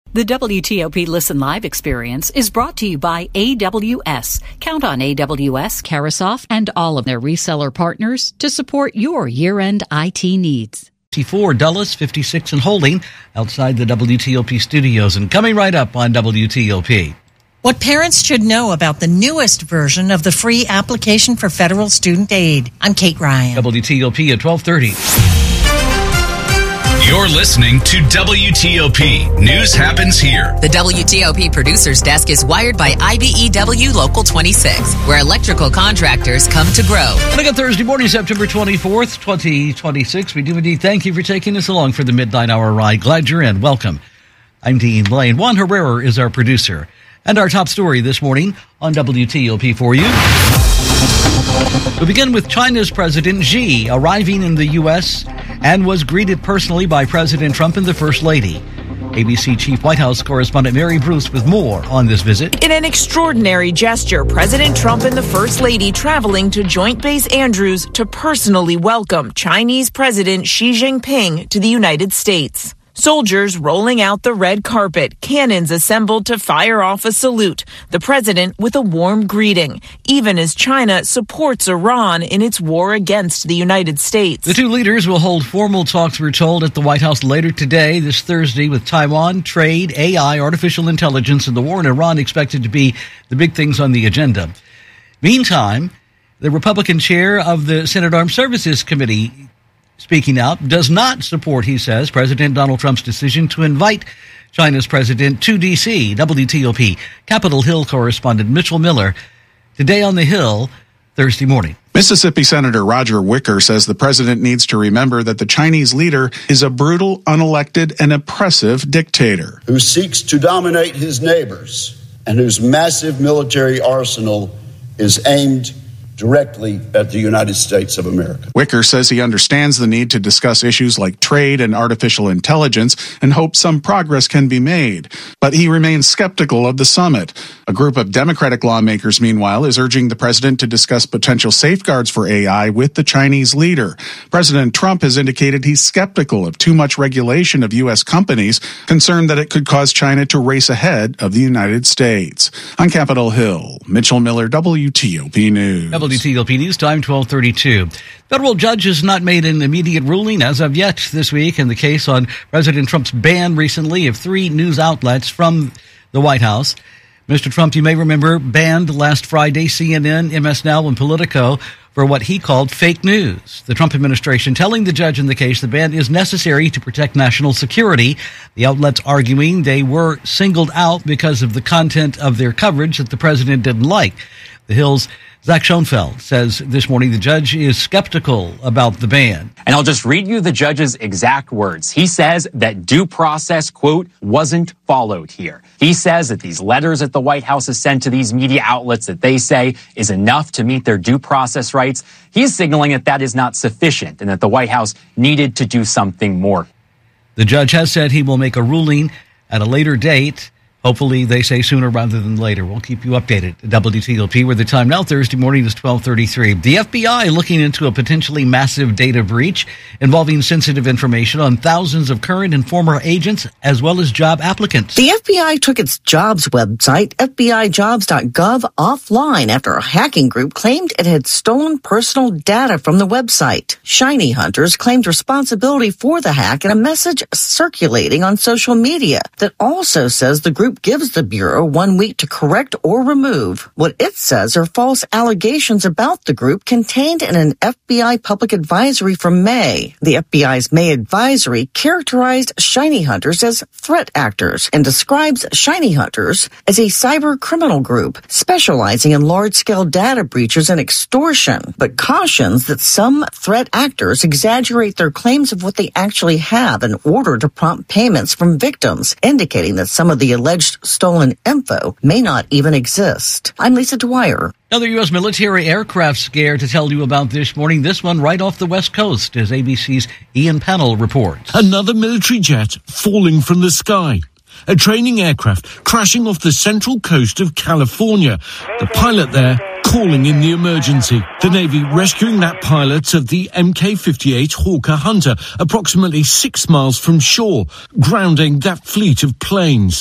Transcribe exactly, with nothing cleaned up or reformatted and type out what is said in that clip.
The W T O P Listen Live experience is brought to you by A W S. Count on A W S, Carasoft, and all of their reseller partners to support your year-end I T needs. fifty-four Dulles, fifty-six and holding outside the W T O P studios. And coming right up on W T O P. What parents should know about the newest version of the free application for federal student aid. I'm Kate Ryan. W T O P at twelve thirty. You're listening to W T O P. News happens here. The W T O P producer's desk is wired by I B E W Local twenty-six, where electrical contractors come to grow. And again, Thursday morning, September twenty-fourth, twenty twenty-six. We do indeed thank you for taking us along for the midnight hour ride. Glad you're in. Welcome. I'm Dean Lane. Juan Herrera is our producer. And our top story this morning on W T O P for you. We begin with China's President Xi arriving in the U S and was greeted personally by President Trump and the First Lady. A B C Chief White House correspondent Mary Bruce with more on this visit. In an extraordinary gesture, President Trump and the First Lady traveling to Joint Base Andrews to personally welcome Chinese President Xi Jinping to the United States. Soldiers rolling out the red carpet, cannons assembled to fire off a salute, the president with a warm greeting, even as China supports Iran in its war against the United States. The two leaders will hold formal talks, we're told, at the White House later today, this Thursday, with Taiwan, trade, A I, artificial intelligence, and the war in Iran expected to be the big things on the agenda. Meantime, the Republican chair of the Senate Armed Services Committee, speaking out, does not support, he says, President Donald Trump's decision to invite China's president to D C. W T O P Capitol Hill correspondent Mitchell Miller today on the Hill Thursday morning. Mississippi Senator Roger Wicker says the president needs to remember that the Chinese leader is a brutal, unelected, and oppressive dictator who seeks to dominate his neighbors and whose massive military arsenal is aimed directly at the United States of America. Wicker says he understands the need to discuss issues like trade and artificial intelligence and hopes some progress can be made. But he remains skeptical of the summit. A group of Democratic lawmakers, meanwhile, is urging the president to discuss potential safeguards for A I with the Chinese leader. President Trump has indicated he's skeptical of too much regulation of U S companies, concerned that it could cause China to race ahead of the United States. On Capitol Hill, Mitchell Miller, W T O P News. W T O P News Time, twelve thirty-two. Federal judge has not made an immediate ruling as of yet this week in the case on President Trump's ban recently of three news outlets from the White House. Mister Trump, you may remember, banned last Friday C N N, M S Now, and Politico for what he called fake news. The Trump administration telling the judge in the case the ban is necessary to protect national security. The outlets arguing they were singled out because of the content of their coverage that the president didn't like. The Hill's Zach Schoenfeld says this morning the judge is skeptical about the ban. And I'll just read you the judge's exact words. He says that due process, quote, wasn't followed here. He says that these letters that the White House has sent to these media outlets that they say is enough to meet their due process rights. He's signaling that that is not sufficient and that the White House needed to do something more. The judge has said he will make a ruling at a later date. Hopefully, they say sooner rather than later. We'll keep you updated at W T O P, where the time now Thursday morning is twelve thirty-three. The F B I looking into a potentially massive data breach involving sensitive information on thousands of current and former agents as well as job applicants. The F B I took its jobs website, F B I jobs dot gov, offline after a hacking group claimed it had stolen personal data from the website. Shiny hunters claimed responsibility for the hack in a message circulating on social media that also says the group gives the Bureau one week to correct or remove what it says are false allegations about the group contained in an F B I public advisory from May. The F B I's May advisory characterized Shiny Hunters as threat actors and describes Shiny Hunters as a cyber criminal group specializing in large-scale data breaches and extortion, but cautions that some threat actors exaggerate their claims of what they actually have in order to prompt payments from victims, indicating that some of the alleged stolen info may not even exist. I'm Lisa Dwyer. Another U S military aircraft scare to tell you about this morning. This one right off the West Coast, as A B C's Ian Pennell reports. Another military jet falling from the sky. A training aircraft crashing off the central coast of California. The pilot there calling in the emergency. The Navy rescuing that pilot of the M K fifty-eight Hawker Hunter approximately six miles from shore, grounding that fleet of planes.